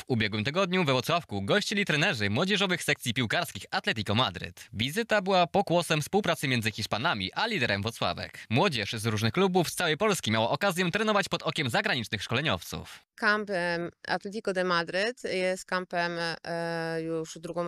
W ubiegłym tygodniu we Włocławku gościli trenerzy młodzieżowych sekcji piłkarskich Atletico Madryt. Wizyta była pokłosiem współpracy między Hiszpanami a liderem Włocławek. Młodzież z różnych klubów z całej Polski miała okazję trenować pod okiem zagranicznych szkoleniowców. Kamp Atletico de Madryt jest kampem już drugą